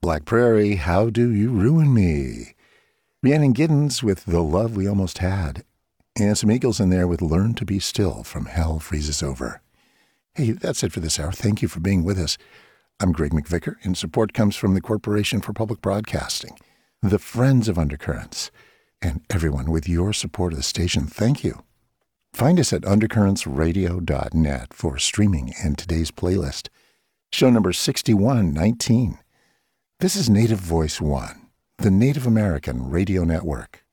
Black Prairie, How Do You Ruin Me? Rhiannon Giddens with The Love We Almost Had. And some Eagles in there with Learn to Be Still from Hell Freezes Over. Hey, that's it for this hour. Thank you for being with us. I'm Greg McVicker, and support comes from the Corporation for Public Broadcasting, the Friends of Undercurrents, and everyone with your support of the station. Thank you. Find us at undercurrentsradio.net for streaming and today's playlist. Show number 6119. This is Native Voice One, the Native American Radio Network.